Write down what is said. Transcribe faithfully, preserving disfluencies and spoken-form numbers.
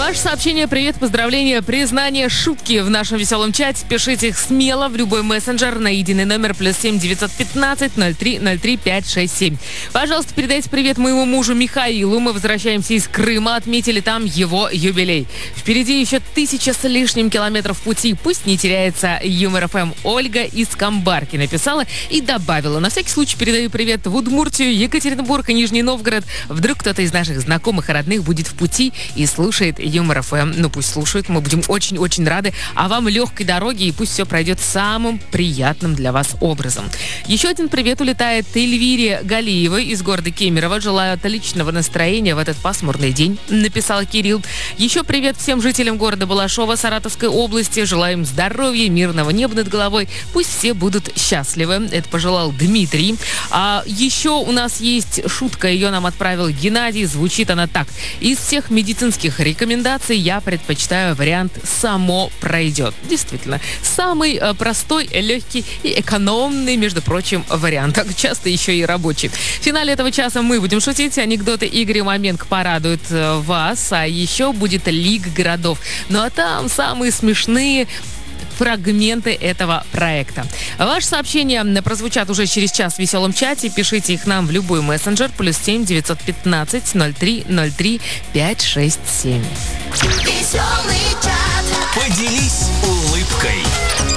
Ваше сообщение, привет, поздравления, признание, шутки в нашем веселом чате. Пишите их смело в любой мессенджер на единый номер плюс семь девятьсот пятнадцать ноль три ноль три пять шесть семь. Пожалуйста, передайте привет моему мужу Михаилу. Мы возвращаемся из Крыма, отметили там его юбилей. Впереди еще тысяча с лишним километров пути. Пусть не теряется Юмор эф эм. Ольга из Камбарки написала и добавила. На всякий случай передаю привет в Удмуртию, Екатеринбург и Нижний Новгород. Вдруг кто-то из наших знакомых и родных будет в пути и слушает Юмор эф эм. Ну, пусть слушают, мы будем очень-очень рады. А вам легкой дороги, и пусть все пройдет самым приятным для вас образом. Еще один привет улетает Эльвире Галиевой из города Кемерово. Желаю отличного настроения в этот пасмурный день, написал Кирилл. Еще привет всем жителям города Балашова Саратовской области. Желаем здоровья, мирного неба над головой. Пусть все будут счастливы. Это пожелал Дмитрий. А еще у нас есть шутка, ее нам отправил Геннадий. Звучит она так. Из всех медицинских рекомендаций я предпочитаю вариант «само пройдет». Действительно, самый э, простой, легкий и экономный, между прочим, вариант. Так часто еще и рабочий. В финале этого часа мы будем шутить. Анекдоты Игоря Маменко порадуют э, вас. А еще будет Лига городов. Ну а там самые смешные фрагменты этого проекта. Ваши сообщения прозвучат уже через час в веселом чате. Пишите их нам в любой мессенджер. Плюс семь девятьсот пятнадцать ноль три ноль три пять шесть семь. Веселый чат. Поделись улыбкой.